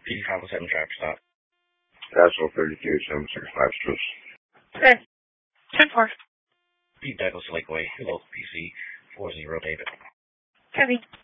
PD Combo 7 traffic stop. National 32765 Spruce. Okay. 10-4. Pete Douglas Lakeway, local PC, 40 David. Copy.